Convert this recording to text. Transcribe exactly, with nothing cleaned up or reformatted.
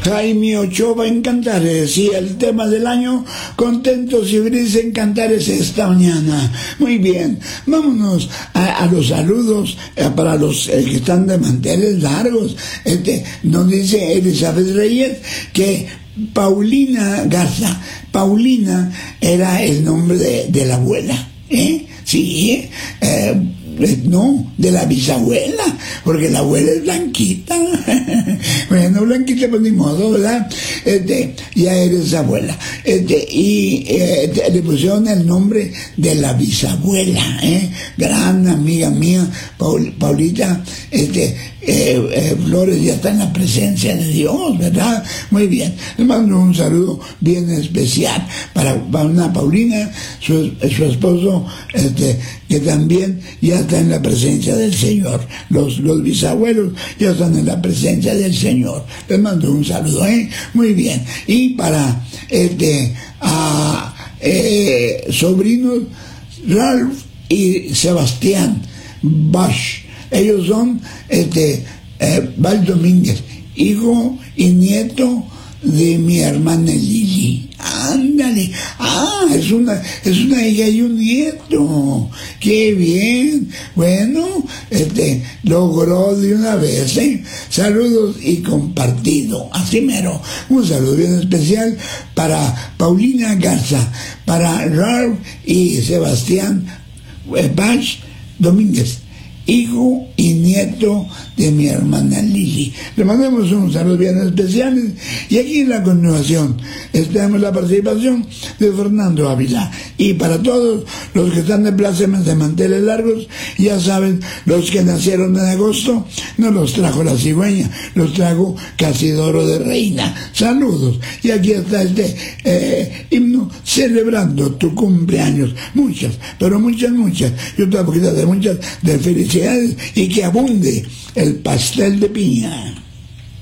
Jaime Ochoa en Cantares. Sí, el tema del año, contentos y felices en Cantares esta mañana. Muy bien, vámonos a, a los saludos eh, para los eh, que están de manteles largos. Este, nos dice Elizabeth Reyes que Paulina Garza, Paulina era el nombre de, de la abuela, ¿eh? Sí, eh, no, de la bisabuela, porque la abuela es blanquita. Bueno, blanquita, pues ni modo, ¿verdad? Este, ya eres abuela. Este, y eh, le pusieron el nombre de la bisabuela, ¿eh? Gran amiga mía, Paul, Paulita, este, eh, eh, Flores ya está en la presencia de Dios, ¿verdad? Muy bien. Le mando un saludo bien especial para, para una Paulina, su, su esposo, este, que también ya está en la presencia del Señor. Los, los bisabuelos ya están en la presencia del Señor. Les mando un saludo, ¿eh? Muy bien. Y para este a eh, sobrinos Ralph y Sebastián Bosch, ellos son este eh, Val Domínguez, hijo y nieto de mi hermana Lili. Ándale, ah, es una, es una hija y un nieto. Qué bien. Bueno, este, logró de una vez, ¿eh? Saludos y compartido. Así mero. Un saludo bien especial para Paulina Garza, para Ralph y Sebastián Bach Domínguez, hijo y nieto de mi hermana Lili. Le mandamos un saludo bien especial. Y aquí en la continuación tenemos la participación de Fernando Ávila. Y para todos los que están de plácemes de manteles largos, ya saben, los que nacieron en agosto, no los trajo la cigüeña, los trajo Casidoro de Reina. Saludos. Y aquí está este eh, himno celebrando tu cumpleaños. Muchas, pero muchas, muchas. Yo te voy a de muchas de felicidades y que abunde el pastel de piña.